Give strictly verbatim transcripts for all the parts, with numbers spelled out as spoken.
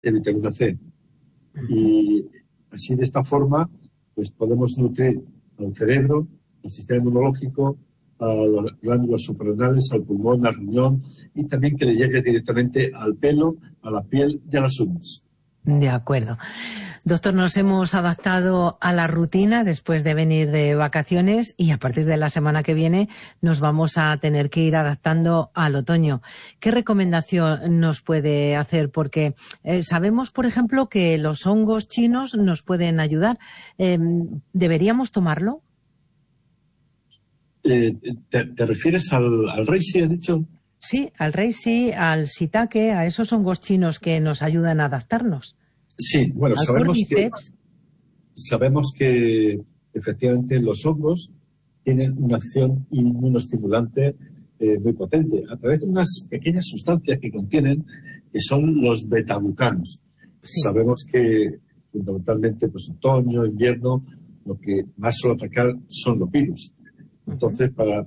de vitamina C. Y así, de esta forma, pues podemos nutrir al cerebro, al sistema inmunológico, a las glándulas suprarrenales, al pulmón, al riñón, y también que le llegue directamente al pelo, a la piel y a las uñas. De acuerdo. Doctor, nos hemos adaptado a la rutina después de venir de vacaciones y a partir de la semana que viene nos vamos a tener que ir adaptando al otoño. ¿Qué recomendación nos puede hacer? Porque eh, sabemos, por ejemplo, que los hongos chinos nos pueden ayudar. Eh, ¿Deberíamos tomarlo? Eh, ¿te, ¿Te refieres al, al reishi, has dicho? Sí, al reishi, al shiitake, a esos hongos chinos que nos ayudan a adaptarnos. Sí, bueno, sabemos que, sabemos que efectivamente los hongos tienen una acción inmunoestimulante eh, muy potente a través de unas pequeñas sustancias que contienen, que son los betaglucanos. Sí. Sabemos que fundamentalmente, pues otoño, invierno, lo que más suele atacar son los virus. Entonces, uh-huh. para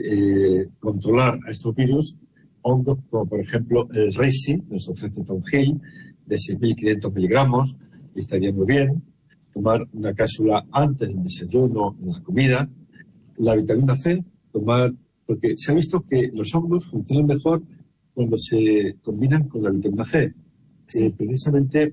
eh, controlar a estos virus, hongos como por ejemplo el reishi, nos ofrece Tom Hill, de seis mil quinientos miligramos, estaría muy bien. Tomar una cápsula antes del desayuno, en la comida. La vitamina C, tomar, porque se ha visto que los hongos funcionan mejor cuando se combinan con la vitamina C. Sí. Eh, precisamente,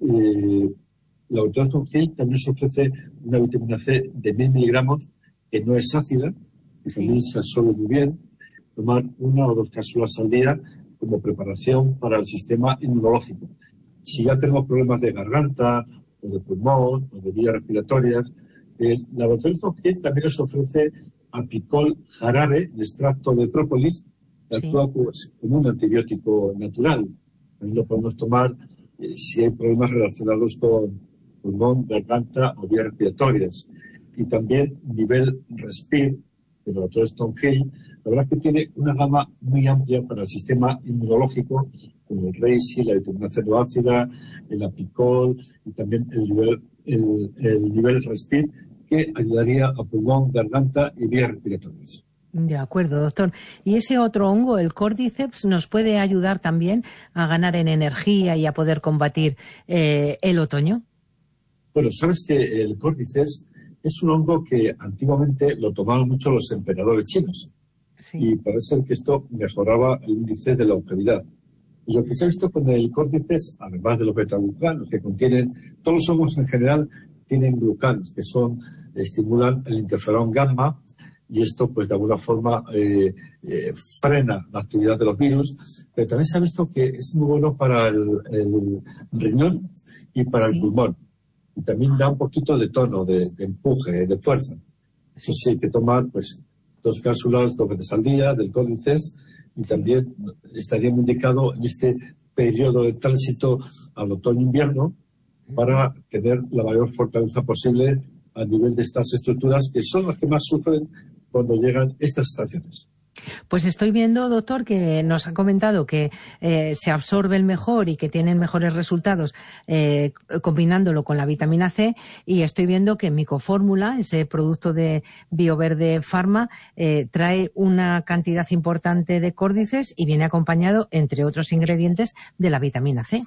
eh, la doctora Tom Hill también nos ofrece una vitamina C de mil miligramos, que no es ácida, que sí. también se absorbe muy bien. Tomar una o dos cápsulas al día como preparación para el sistema inmunológico. Si ya tenemos problemas de garganta, o de pulmón, o de vías respiratorias, el laboratorio Tom Hill también nos ofrece apicol jarabe, de extracto de própolis, que sí. actúa pues, como un antibiótico natural. También lo podemos tomar eh, si hay problemas relacionados con pulmón, garganta o vías respiratorias. Y también nivel Respir, del laboratorio Tom Hill, la verdad es que tiene una gama muy amplia para el sistema inmunológico, como el reishi, la vitamina C no ácida, el apicol y también el nivel, el, el nivel Respir, que ayudaría a pulmón, garganta y vías respiratorias. De acuerdo, doctor. ¿Y ese otro hongo, el Cordyceps, nos puede ayudar también a ganar en energía y a poder combatir eh, el otoño? Bueno, sabes que el Cordyceps es un hongo que antiguamente lo tomaban mucho los emperadores chinos. Sí. Y parece que esto mejoraba el índice de longevidad. Y lo que se ha visto con el Cordyceps, además de los betaglucanos, que contienen, todos los hongos en general tienen glucanos, que son, estimulan el interferón gamma, y esto, pues, de alguna forma eh, eh, frena la actividad de los virus. Pero también se ha visto que es muy bueno para el, el riñón y para sí. el pulmón. Y también da un poquito de tono, de, de empuje, de fuerza. Eso sí, hay que tomar, pues, dos cápsulas dos veces al día del Cordyceps, y también estaría indicado en este periodo de tránsito al otoño-invierno para tener la mayor fortaleza posible a nivel de estas estructuras, que son las que más sufren cuando llegan estas estaciones. Pues estoy viendo, doctor, que nos ha comentado que eh, se absorben mejor y que tienen mejores resultados eh, combinándolo con la vitamina C, y estoy viendo que Micofórmula, ese producto de Bioverde Pharma, eh, trae una cantidad importante de córdices y viene acompañado, entre otros ingredientes, de la vitamina C.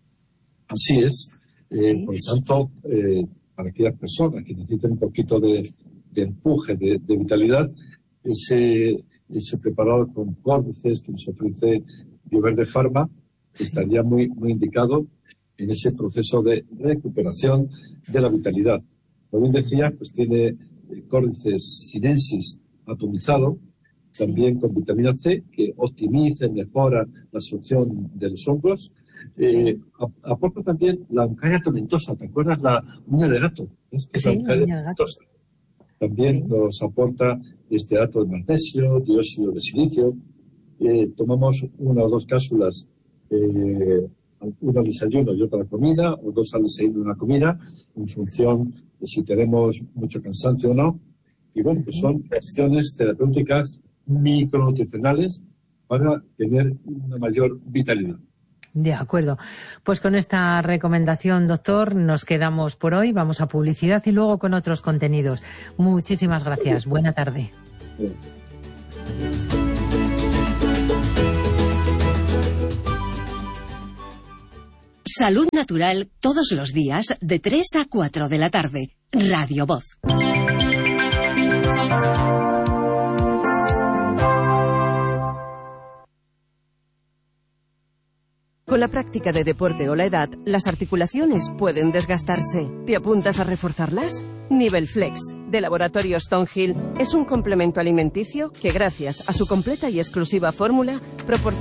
Así es. Eh, ¿Sí? Por lo tanto, eh, para aquellas personas que necesiten un poquito de, de empuje, de, de vitalidad, ese... ese preparado con córdices que nos ofrece Bioverde Pharma, estaría muy, muy indicado en ese proceso de recuperación de la vitalidad. Como bien decía, pues tiene córdices sinensis atomizado, también con vitamina C, que optimiza y mejora la absorción de los hongos. Eh, sí. Aporta también la Oncaria tomentosa, ¿te acuerdas? La uña de gato. Es que sí, la Oncaria tomentosa. También sí. nos aporta estearato de magnesio, dióxido de silicio. Eh, tomamos una o dos cápsulas, eh, una al desayuno y otra a la comida, o dos al desayuno y una comida, en función de si tenemos mucho cansancio o no. Y bueno, pues son acciones terapéuticas micronutricionales para tener una mayor vitalidad. De acuerdo. Pues con esta recomendación, doctor, nos quedamos por hoy. Vamos a publicidad y luego con otros contenidos. Muchísimas gracias. Buena tarde. Bien. Salud Natural todos los días de tres a cuatro de la tarde. Radio Voz. Con la práctica de deporte o la edad, las articulaciones pueden desgastarse. ¿Te apuntas a reforzarlas? Nivel Flex, de Laboratorio Stonehill, es un complemento alimenticio que, gracias a su completa y exclusiva fórmula, proporciona